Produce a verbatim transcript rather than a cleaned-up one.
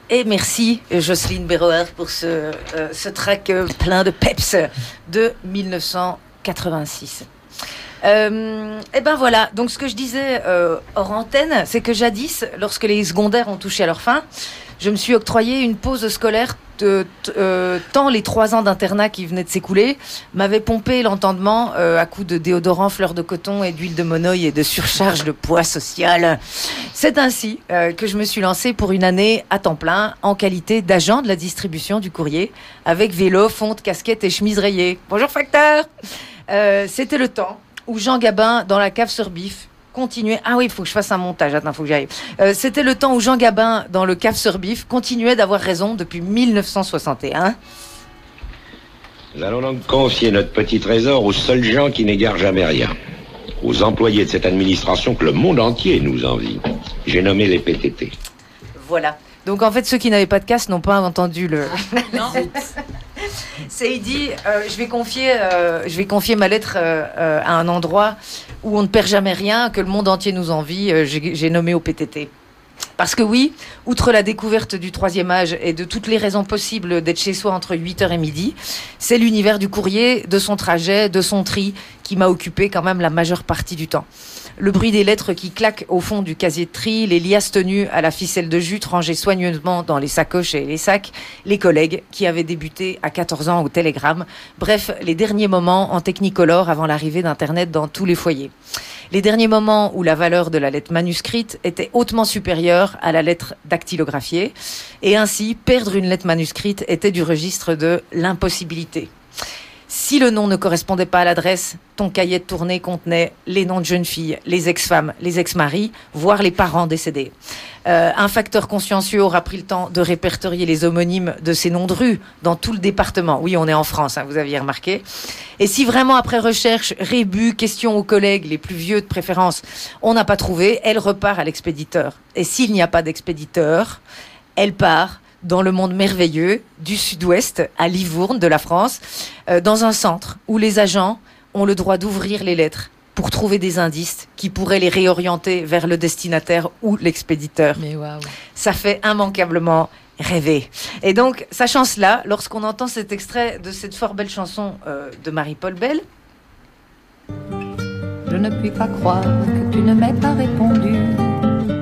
Et merci Jocelyne Béroer pour ce, euh, ce track plein de peps de dix-neuf cent quatre-vingt-six. Euh, et ben voilà, donc ce que je disais euh, hors antenne, c'est que jadis, lorsque les secondaires ont touché à leur fin, je me suis octroyé une pause scolaire de, de, euh, tant les trois ans d'internat qui venaient de s'écouler m'avaient pompé l'entendement euh, à coups de déodorant, fleurs de coton et d'huile de monoï et de surcharge de poids social. C'est ainsi euh, que je me suis lancée pour une année à temps plein en qualité d'agent de la distribution du courrier avec vélo, fonte, casquette et chemise rayée. Bonjour facteur. euh, C'était le temps où Jean Gabin dans la cave sur bif continuait. Ah oui, il faut que je fasse un montage. Attends, il faut que j'y aille. Euh, c'était le temps où Jean Gabin, dans le cave sur bif, continuait d'avoir raison depuis dix-neuf cent soixante et un. Nous allons donc confier notre petit trésor aux seuls gens qui n'égarent jamais rien. Aux employés de cette administration que le monde entier nous envie. J'ai nommé les P T T. Voilà. Donc en fait, ceux qui n'avaient pas de casse n'ont pas entendu le... Non. C'est dit, euh, je vais confier, euh, je vais confier ma lettre euh, euh, à un endroit où on ne perd jamais rien, que le monde entier nous envie. Euh, j'ai, j'ai nommé au P T T. Parce que oui, outre la découverte du troisième âge et de toutes les raisons possibles d'être chez soi entre huit heures et midi, c'est l'univers du courrier, de son trajet, de son tri, qui m'a occupé quand même la majeure partie du temps. Le bruit des lettres qui claquent au fond du casier de tri, les liasses tenues à la ficelle de jute rangées soigneusement dans les sacoches et les sacs, les collègues qui avaient débuté à quatorze ans au télégramme, bref, les derniers moments en technicolor avant l'arrivée d'Internet dans tous les foyers. Les derniers moments où la valeur de la lettre manuscrite était hautement supérieure à la lettre dactylographiée, et ainsi perdre une lettre manuscrite était du registre de l'impossibilité. Si le nom ne correspondait pas à l'adresse, ton cahier de tournée contenait les noms de jeunes filles, les ex-femmes, les ex-maris, voire les parents décédés. Euh, un facteur consciencieux aura pris le temps de répertorier les homonymes de ces noms de rue dans tout le département. Oui, on est en France, hein, vous aviez remarqué. Et si vraiment, après recherche, rébut, question aux collègues, les plus vieux de préférence, on n'a pas trouvé, elle repart à l'expéditeur. Et s'il n'y a pas d'expéditeur, elle part dans le monde merveilleux du sud-ouest, à Livourne de la France, euh, dans un centre où les agents ont le droit d'ouvrir les lettres pour trouver des indices qui pourraient les réorienter vers le destinataire ou l'expéditeur. Mais waouh. Ça fait immanquablement rêver. Et donc, sachant cela, lorsqu'on entend cet extrait de cette fort belle chanson euh, de Marie-Paul Bell... Je ne puis pas croire que tu ne m'aies pas répondu.